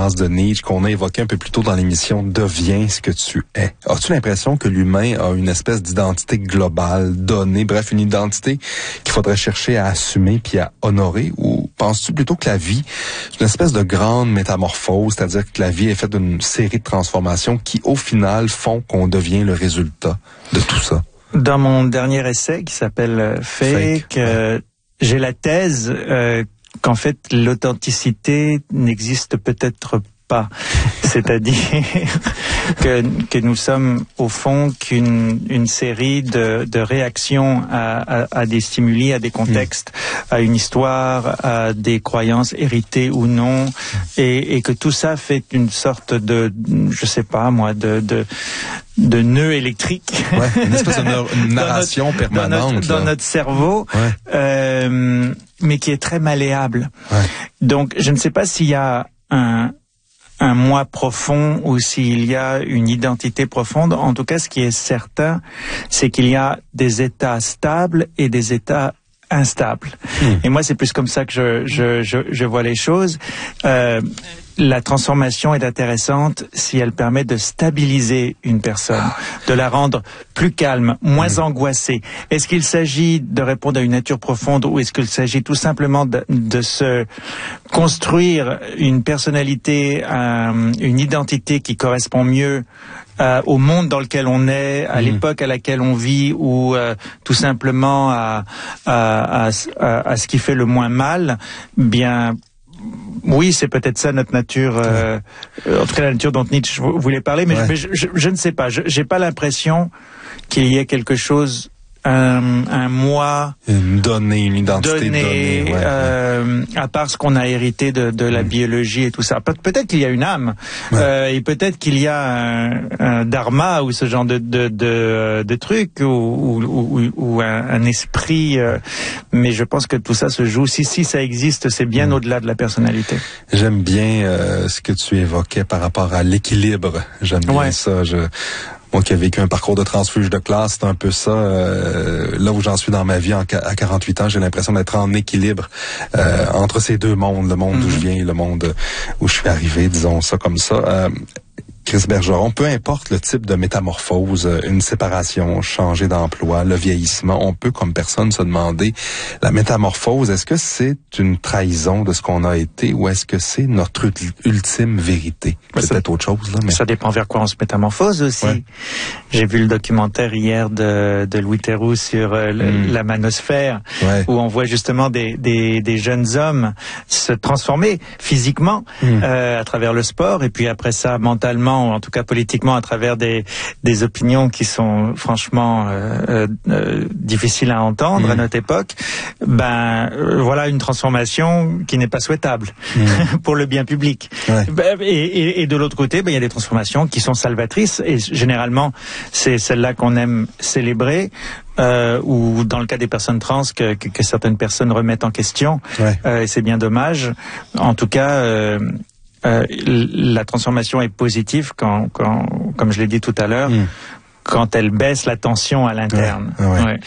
phrase de Nietzsche qu'on a évoquée un peu plus tôt dans l'émission « Deviens ce que tu es ». As-tu l'impression que l'humain a une espèce d'identité globale, donnée, bref, une identité qu'il faudrait chercher à assumer puis à honorer, ou penses-tu plutôt que la vie, c'est une espèce de grande métamorphose, c'est-à-dire que la vie est faite d'une série de transformations qui, au final, font qu'on devient le résultat de tout ça? Dans mon dernier essai qui s'appelle Fake, j'ai la thèse qu'en fait l'authenticité n'existe peut-être pas. C'est-à-dire que nous sommes au fond qu'une série de réactions à des stimuli, à des contextes, à une histoire, à des croyances héritées ou non, et que tout ça fait une sorte de, je sais pas moi, de nœud électrique. Ouais, une espèce de narration permanente dans notre cerveau, mais qui est très malléable. Ouais. Donc, je ne sais pas s'il y a un moi profond ou s'il y a une identité profonde. En tout cas, ce qui est certain, c'est qu'il y a des états stables et des états instables. Et moi, c'est plus comme ça que je vois les choses. La transformation est intéressante si elle permet de stabiliser une personne, de la rendre plus calme, moins angoissée. Est-ce qu'il s'agit de répondre à une nature profonde ou est-ce qu'il s'agit tout simplement de se construire une personnalité, une identité qui correspond mieux au monde dans lequel on est, à l'époque à laquelle on vit, ou tout simplement à ce qui fait le moins mal? Bien, oui, c'est peut-être ça notre nature, en tout cas la nature dont Nietzsche voulait parler, mais je ne sais pas. J'ai pas l'impression qu'il y ait quelque chose, un moi, une donnée, une identité donnée, à part ce qu'on a hérité de la biologie et tout ça. Peut-être qu'il y a une âme, et peut-être qu'il y a un dharma ou ce genre de truc, ou un esprit, mais je pense que tout ça se joue. Si ça existe, c'est bien au-delà de la personnalité. J'aime bien ce que tu évoquais par rapport à l'équilibre. J'aime bien ça. Moi qui ai vécu un parcours de transfuge de classe, c'est un peu ça. Là où j'en suis dans ma vie à 48 ans, j'ai l'impression d'être en équilibre entre ces deux mondes, le monde d'où je viens et le monde où je suis arrivé, disons ça comme ça. Chris Bergeron, peu importe le type de métamorphose, une séparation, changer d'emploi, le vieillissement, on peut comme personne se demander, la métamorphose, est-ce que c'est une trahison de ce qu'on a été ou est-ce que c'est notre ultime vérité? C'est peut-être autre chose, là. Mais ça dépend vers quoi on se métamorphose aussi. Ouais. J'ai vu le documentaire hier de Louis Theroux sur la manosphère, où on voit justement des jeunes hommes se transformer physiquement à travers le sport et puis après ça mentalement, ou en tout cas politiquement, à travers des opinions qui sont franchement difficiles à entendre à notre époque. Voilà une transformation qui n'est pas souhaitable pour le bien public. Et de l'autre côté, il y a des transformations qui sont salvatrices et généralement c'est celle-là qu'on aime célébrer. Ou dans le cas des personnes trans que certaines personnes remettent en question, et c'est bien dommage. En tout cas, la transformation est positive quand comme je l'ai dit tout à l'heure, quand elle baisse la tension à l'interne.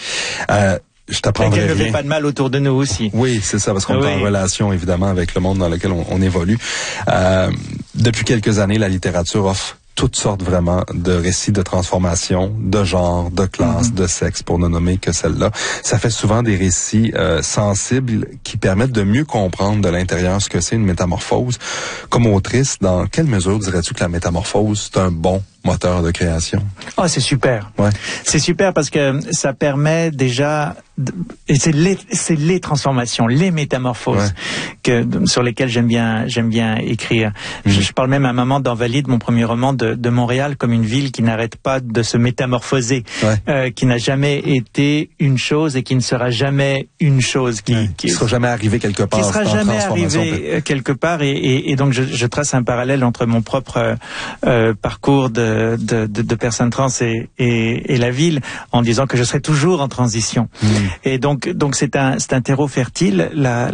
Je t'apprendrai rien. Elle ne fait pas de mal autour de nous aussi. Oui, c'est ça, parce qu'on est en relation évidemment avec le monde dans lequel on évolue. Depuis quelques années, la littérature offre toutes sortes vraiment de récits de transformation, de genre, de classe, de sexe, pour ne nommer que celle-là. Ça fait souvent des récits sensibles qui permettent de mieux comprendre de l'intérieur ce que c'est une métamorphose. Comme autrice, dans quelle mesure dirais-tu que la métamorphose, c'est un bon moteur de création? Oh, c'est super. C'est super parce que ça permet déjà, et c'est les transformations, les métamorphoses sur lesquelles j'aime bien écrire. Je parle même à un moment dans Valide, mon premier roman, de Montréal comme une ville qui n'arrête pas de se métamorphoser, qui n'a jamais été une chose et qui ne sera jamais une chose, qui sera jamais arrivé quelque part. Qui sera jamais arrivé quelque part, et donc je trace un parallèle entre mon propre parcours de de personnes trans et la ville en disant que je serai toujours en transition. Et donc c'est un terreau fertile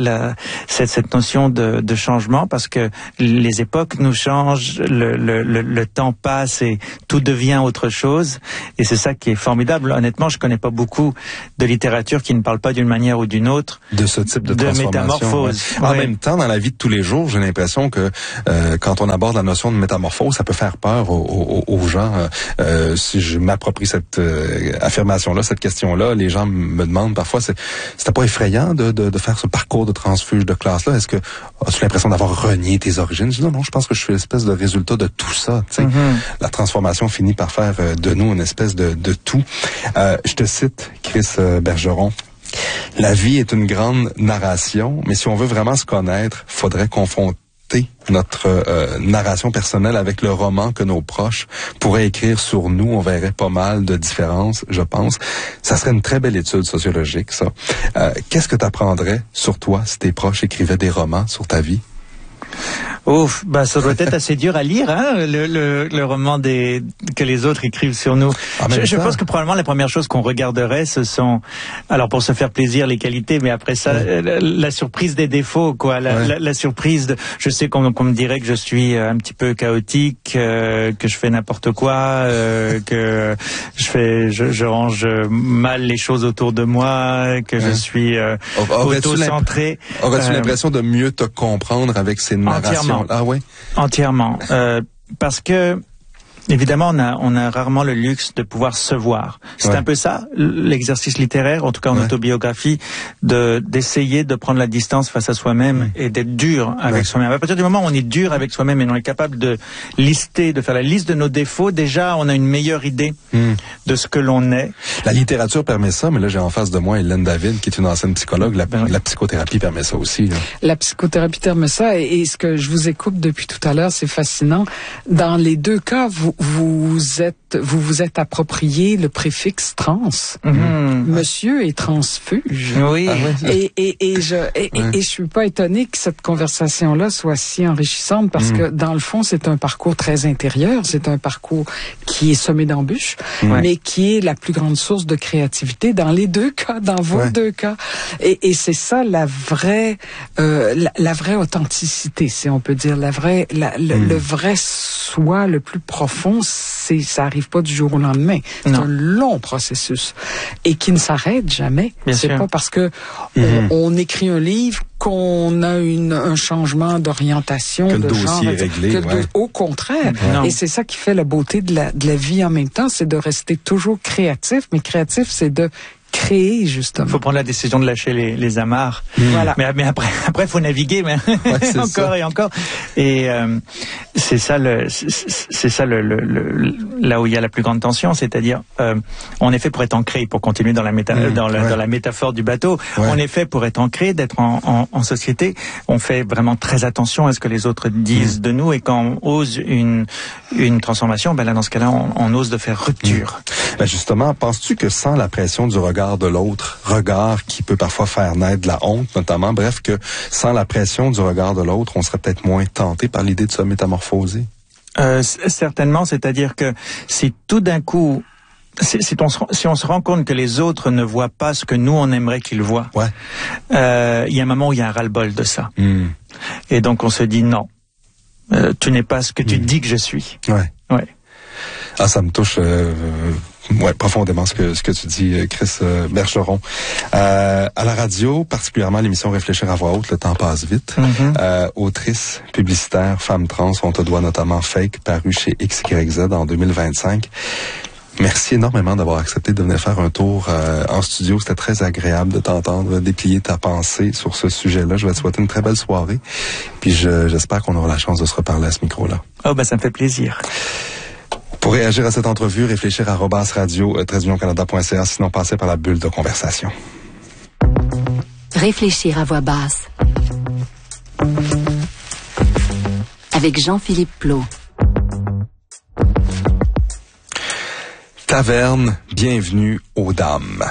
cette notion de changement, parce que les époques nous changent, le temps passe et tout devient autre chose, et c'est ça qui est formidable. Honnêtement, je connais pas beaucoup de littérature qui ne parle pas d'une manière ou d'une autre de ce type de métamorphose. Ouais. En même temps, dans la vie de tous les jours, j'ai l'impression que quand on aborde la notion de métamorphose, ça peut faire peur aux gens. Si je m'approprie cette affirmation-là, cette question-là, les gens me demandent parfois, c'était pas effrayant de faire ce parcours de transfuge de classe-là? Est-ce que as-tu l'impression d'avoir renié tes origines? Je dis non, je pense que je suis l'espèce de résultat de tout ça. La transformation finit par faire de nous une espèce de tout. Je te cite, Chris Bergeron. La vie est une grande narration, mais si on veut vraiment se connaître, faudrait confronter notre narration personnelle avec le roman que nos proches pourraient écrire sur nous. On verrait pas mal de différences, je pense. Ça serait une très belle étude sociologique, ça. Qu'est-ce que tu apprendrais sur toi si tes proches écrivaient des romans sur ta vie? Ouf, ça doit être assez dur à lire, hein, le roman que les autres écrivent sur nous. Je pense que probablement la première chose qu'on regarderait, ce sont, alors pour se faire plaisir, les qualités, mais après ça, la surprise des défauts, quoi, la surprise de, je sais qu'on me dirait que je suis un petit peu chaotique, que je fais n'importe quoi, que je range mal les choses autour de moi, que je suis auto-centré. Aurais-tu l'impression de mieux te comprendre avec ces narrations? Ah oui? Entièrement. Parce que, évidemment, on a rarement le luxe de pouvoir se voir. C'est un peu ça, l'exercice littéraire, en tout cas en autobiographie, d'essayer de prendre la distance face à soi-même et d'être dur avec soi-même. À partir du moment où on est dur avec soi-même et on est capable de faire la liste de nos défauts, déjà, on a une meilleure idée de ce que l'on est. La littérature permet ça, mais là, j'ai en face de moi Hélène David, qui est une ancienne psychologue. La psychothérapie permet ça aussi. Là. La psychothérapie permet ça, et ce que je vous écoute depuis tout à l'heure, c'est fascinant. Dans les deux cas, vous vous êtes approprié le préfixe trans. Monsieur est transfuge. Oui. Et je suis pas étonnée que cette conversation-là soit si enrichissante, parce que dans le fond, c'est un parcours très intérieur. C'est un parcours qui est semé d'embûches, mais qui est la plus grande source de créativité dans les deux cas, dans vos deux cas. Et c'est ça la vraie authenticité, si on peut dire, le vrai soi le plus profond. Ça arrive pas du jour au lendemain. C'est un long processus et qui ne s'arrête jamais. C'est pas parce que on écrit un livre qu'on a un changement d'orientation, que le dossier est réglé. Au contraire. Et c'est ça qui fait la beauté de la vie en même temps, c'est de rester toujours créatif. Mais créatif, c'est de créer, justement. Il faut prendre la décision de lâcher les amarres. Voilà. Mais après, faut naviguer, mais encore et encore. Et c'est ça là où il y a la plus grande tension, c'est-à-dire on est fait pour être ancré, pour continuer dans la métaphore du bateau. On est fait pour être ancré, d'être en société. On fait vraiment très attention à ce que les autres disent de nous, et quand on ose une transformation, là dans ce cas-là, on ose de faire rupture. Justement, penses-tu que sans la pression du regard de l'autre, regard qui peut parfois faire naître de la honte notamment, bref, que sans la pression du regard de l'autre, on serait peut-être moins tenté par l'idée de se métamorphoser? Certainement, c'est-à-dire que si tout d'un coup, si on se rend compte que les autres ne voient pas ce que nous on aimerait qu'ils voient, il y a un moment où il y a un ras-le-bol de ça. Et donc on se dit non, tu n'es pas ce que tu dis que je suis. Ah, ça me touche profondément ce que tu dis, Chris Bergeron. À la radio, particulièrement l'émission Réfléchir à voix haute, le temps passe vite. Autrice, publicitaire, femme trans, on te doit notamment Fake, paru chez XYZ en 2025. Merci énormément d'avoir accepté de venir faire un tour en studio. C'était très agréable de t'entendre déplier ta pensée sur ce sujet-là. Je vais te souhaiter une très belle soirée. Puis j'espère qu'on aura la chance de se reparler à ce micro-là. Ça me fait plaisir. Pour réagir à cette entrevue, réfléchir à @radio-canada.ca, sinon passer par la bulle de conversation. Réfléchir à voix basse. Avec Jean-Philippe Plot. Taverne, bienvenue aux dames.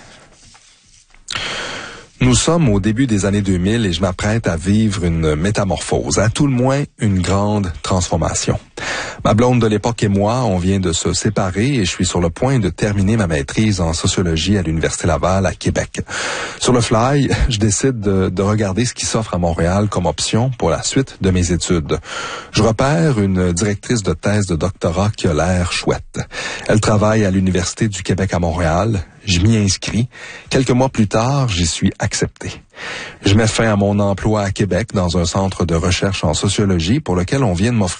Nous sommes au début des années 2000 et je m'apprête à vivre une métamorphose, à tout le moins une grande transformation. Ma blonde de l'époque et moi, on vient de se séparer et je suis sur le point de terminer ma maîtrise en sociologie à l'Université Laval à Québec. Sur le fly, je décide de regarder ce qui s'offre à Montréal comme option pour la suite de mes études. Je repère une directrice de thèse de doctorat qui a l'air chouette. Elle travaille à l'Université du Québec à Montréal. Je m'y inscris. Quelques mois plus tard, j'y suis accepté. Je mets fin à mon emploi à Québec dans un centre de recherche en sociologie pour lequel on vient de m'offrir